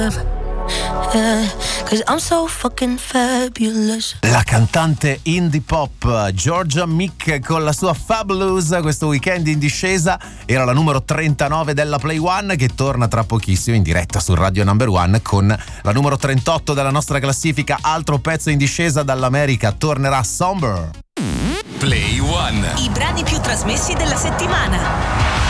'Cause I'm so fucking fabulous. La cantante indie pop Georgia Mick con la sua Fabulous questo weekend in discesa era la numero 39 della Play One, che torna tra pochissimo in diretta su Radio Number One con la numero 38 della nostra classifica. Altro pezzo in discesa dall'America, tornerà Somber. Play One. I brani più trasmessi della settimana.